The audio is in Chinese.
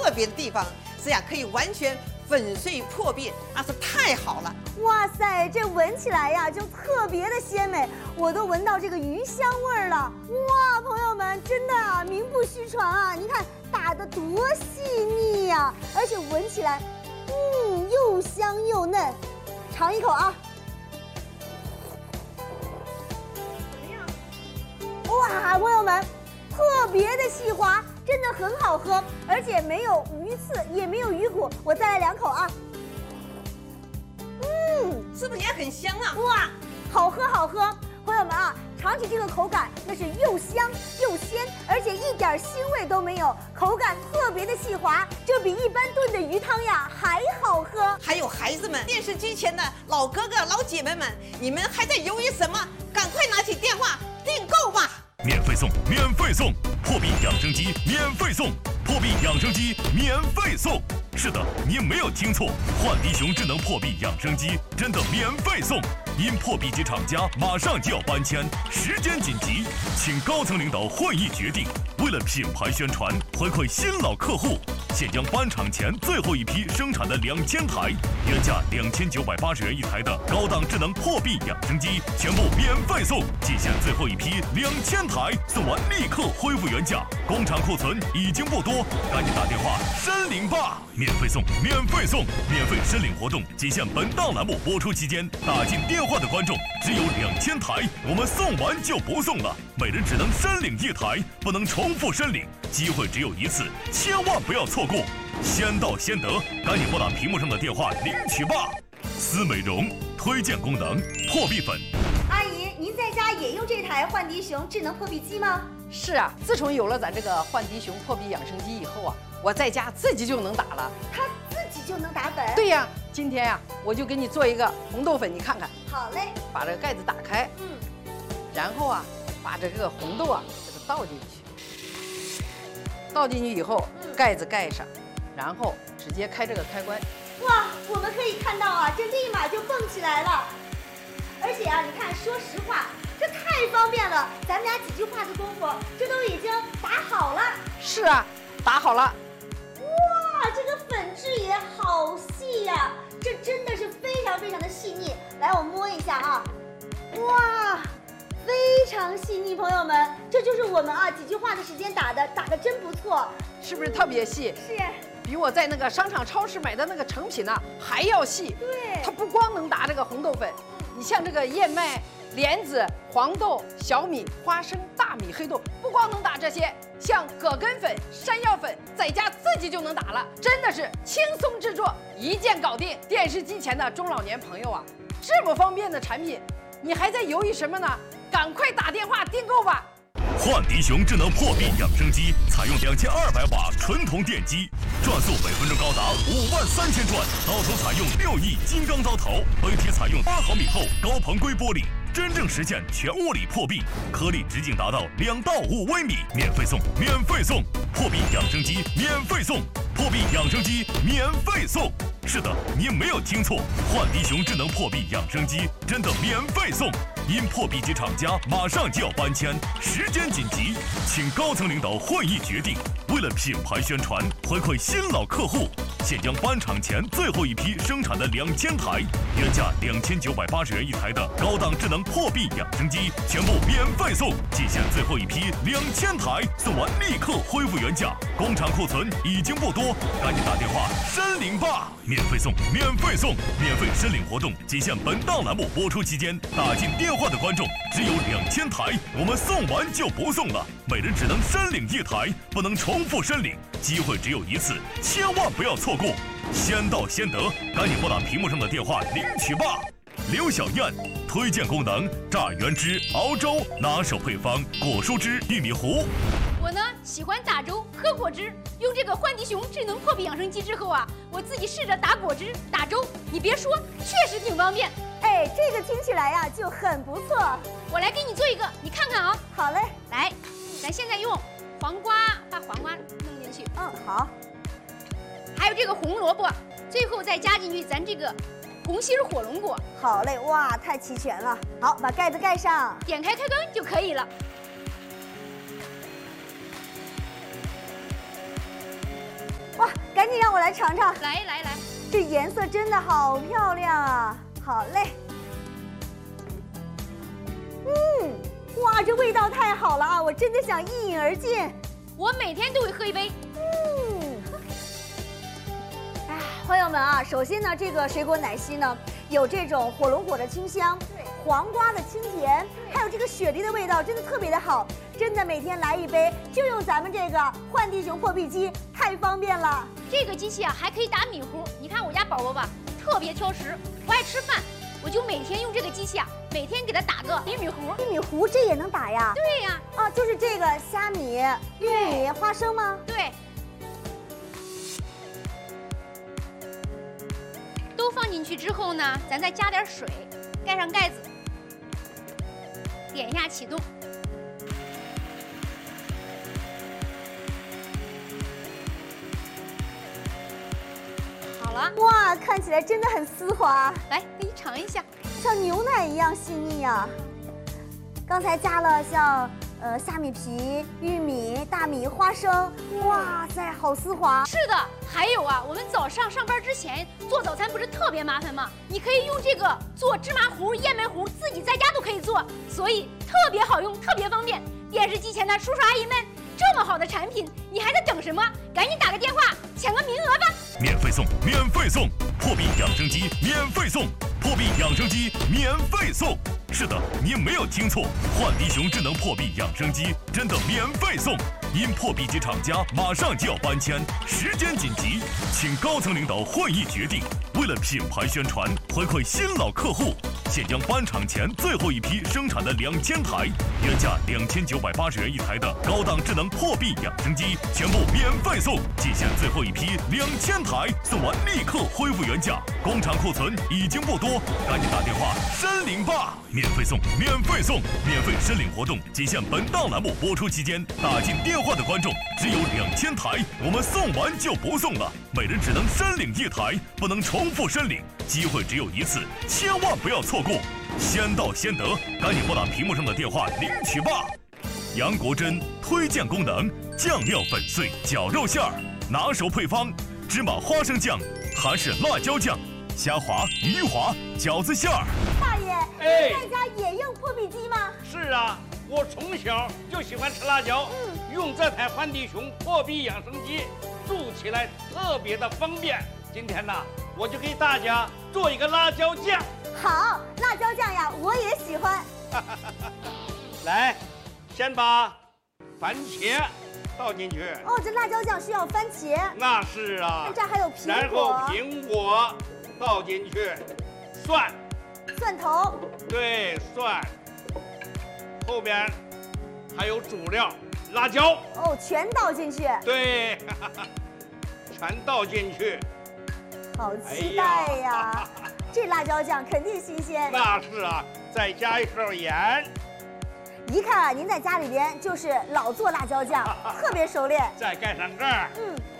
特别的地方，这样可以完全粉碎破壁，那是太好了。 哇塞，这闻起来呀就特别的鲜美，我都闻到这个鱼香味儿了。哇，朋友们，真的啊，名不虚传啊！你看打得多细腻呀，而且闻起来，又香又嫩。尝一口啊！怎么样？哇，朋友们，特别的细滑，真的很好喝，而且没有鱼刺，也没有鱼骨。我再来2口啊！ 是不是也很香啊？ 哇，好喝好喝！朋友们啊，尝起这个口感，那是又香又鲜，而且一点腥味都没有，口感特别的细滑，这比一般炖的鱼汤呀还好喝。 还有孩子们，电视机前的老哥哥老姐妹们，你们还在犹豫什么？赶快拿起电话订购吧！ 免费送，免费送，破壁养生机免费送，破壁养生机免费送。是的，您没有听错，焕迪熊智能破壁养生机真的免费送。因破壁机厂家马上就要搬迁，时间紧急，请高层领导会议决定，为了品牌宣传，回馈新老客户，现将搬厂前最后一批生产的2000台，原价2980元一台的高档智能破壁养生机全部免费送，仅限最后一批2000台，送完立刻恢复原价，工厂库存已经不多，赶紧打电话申领吧！免费送，免费送，免费申领活动仅限本档栏目播出期间，打进电话的观众只有2000台，我们送完就不送了，每人只能申领1台，不能重复申领，机会只有一次，千万不要错过，先到先得，赶紧拨打屏幕上的电话领取吧。思美容推荐功能：破壁粉。 阿姨，您在家也用这台焕迪熊智能破壁机吗？ 是啊，自从有了咱这个焕迪熊破壁养生机以后啊，我在家自己就能打了。 它自己就能打粉？ 对呀，今天呀，我就给你做一个红豆粉，你看看。 好嘞。 把这个盖子打开，然后啊，把这个红豆啊给它倒进去，倒进去以后，盖子盖上，然后直接开这个开关。 哇，我们可以看到啊，这立马就蹦起来了。而且啊，你看，说实话，这太方便了，咱们俩几句话的功夫，这都已经打好了。 是啊，打好了。 哇，这个粉质也好细呀，这真的是非常非常的细腻。来，我摸一下啊，哇，非常细腻，朋友们，这就是我们啊几句话的时间打的真不错， 是不是特别细？ 是。 比我在那个商场、超市买的那个成品呢还要细。 对， 它不光能打这个红豆粉，你像这个燕麦、莲子、黄豆、小米、花生、大米、黑豆，不光能打这些，像葛根粉、山药粉，在家自己就能打了，真的是轻松制作，一键搞定。电视机前的中老年朋友啊，这么方便的产品，你还在犹豫什么呢？赶快打电话订购吧！ 焕迪熊智能破壁养生机采用2200瓦纯铜电机，转速每分钟高达53000转，刀头采用6亿金刚刀头，本体采用8毫米厚高硼硅玻璃，真正实现全物理破壁，颗粒直径达到2到5微米，免费送，免费送，破壁养生机免费送，破壁养生机免费送。是的，您没有听错，焕迪熊智能破壁养生机真的免费送。因破壁机厂家马上就要搬迁，时间紧急，请高层领导会议决定，为了品牌宣传，回馈新老客户，现将搬厂前最后一批生产的2000台，原价2980元一台的高档智能破壁养生机全部免费送，仅限最后一批2000台，送完立刻恢复原价，工厂库存已经不多，赶紧打电话申领吧！免费送，免费送，免费申领活动仅限本档栏目播出期间，打进电话的观众只有2000台，我们送完就不送了，每人只能申领1台，不能重复申领，机会只有一次，千万不要错过，先到先得，赶紧拨打屏幕上的电话领取吧。刘小燕推荐功能：榨原汁熬粥，拿手配方：果蔬汁、玉米糊。 我呢喜欢打粥喝果汁，用这个焕迪熊智能破壁养生机之后啊，我自己试着打果汁、打粥，你别说，确实挺方便。 哎，这个听起来呀就很不错。 我来给你做一个，你看看啊。 好嘞， 来，咱现在用黄瓜把黄瓜弄进去。 好。 还有这个红萝卜，最后再加进去咱这个红心火龙果。 好嘞，哇，太齐全了。好，把盖子盖上， 点开开关就可以了。 哇， 让我来尝尝。 来来来， 这颜色真的好漂亮啊！好嘞。哇，这味道太好了啊！我真的想一饮而尽。 我每天都会喝一杯。 哎，朋友们啊，首先呢，这个水果奶昔呢，有这种火龙果的清香，黄瓜的清甜，还有这个雪梨的味道，真的特别的好。真的每天来一杯，就用咱们这个浣迪熊破壁机，太方便了。 这个机器啊，还可以打米糊。你看我家宝宝吧，特别挑食，不爱吃饭，我就每天用这个机器啊，每天给他打个玉米糊。 玉米糊这也能打呀？ 对呀。 啊，就是这个虾米、玉米、花生吗？ 对。都放进去之后呢，咱再加点水，盖上盖子，点一下启动。好了。 哇，看起来真的很丝滑。 来，给你尝一下， 像牛奶一样细腻啊！刚才加了像虾米皮、玉米、大米、花生，哇塞，好丝滑。 是的，还有啊，我们早上上班之前做早餐不是特别麻烦吗？你可以用这个做芝麻糊、燕麦糊，自己在家都可以做，所以特别好用，特别方便。电视机前的叔叔阿姨们，这么好的产品，你还在等什么？赶紧打个电话抢个名额吧！ 免费送，免费送，破壁养生机免费送，破壁养生机免费送。是的，您没有听错，浣迪熊智能破壁养生机真的免费送。因破壁机厂家马上就要搬迁，时间紧急，请高层领导会议决定，为了品牌宣传，回馈新老客户，现将搬厂前最后一批生产的2000台，原价2980元一台的高档智能破壁养生机全部免费送，仅限最后一批2000台，送完立刻恢复原价，工厂库存已经不多，赶紧打电话申领吧！免费送，免费送，免费申领活动仅限本档栏目播出期间，打进电话的观众只有2000台，我们送完就不送了，每人只能申领1台，不能重复申领，机会只有一次，千万不要错过，先到先得，赶紧拨打屏幕上的电话领取吧。杨国珍推荐功能：酱料粉碎绞肉馅儿，拿手配方：芝麻花生酱、韩式辣椒酱、虾滑、鱼滑、饺子馅儿。 大爷， 哎， 在家也用破壁机吗？ 是啊，我从小就喜欢吃辣椒，用这台浣迪熊破壁养生机，做起来特别的方便。今天呢，我就给大家做一个辣椒酱。 好，辣椒酱呀，我也喜欢。 来，先把番茄倒进去。 哦，这辣椒酱需要番茄。 那是啊。 这还有苹果。 然后苹果倒进去，蒜头。 对，蒜。后边还有主料辣椒。 哦，全倒进去。 对，全倒进去。 好期待呀！这辣椒酱肯定新鲜。 那是啊，再加一勺盐。 一看啊，您在家里边就是老做辣椒酱，特别熟练。 再盖上盖儿。